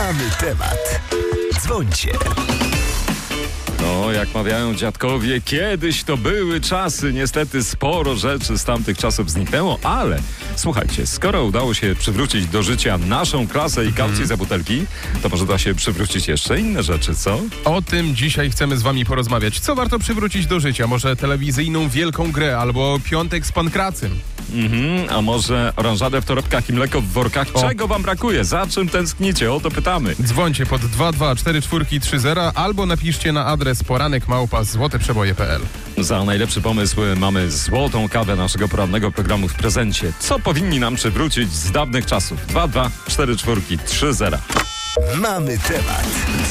Mamy temat. Dzwońcie. No, jak mawiają dziadkowie, kiedyś to były czasy. Niestety sporo rzeczy z tamtych czasów zniknęło, ale słuchajcie, skoro udało się przywrócić do życia naszą klasę i kaucję za butelki, to może da się przywrócić jeszcze inne rzeczy, co? O tym dzisiaj chcemy z wami porozmawiać. Co warto przywrócić do życia? Może telewizyjną wielką grę albo piątek z pankracym? A może oranżadę w torebkach i mleko w workach? Czego wam brakuje? Za czym tęsknicie? O to pytamy. Dzwońcie pod 2244330 albo napiszcie na adres poranek@złoteprzeboje.pl. Za najlepszy pomysł mamy złotą kawę naszego porannego programu w prezencie. Co powinni nam przywrócić z dawnych czasów? 2244330. Mamy temat.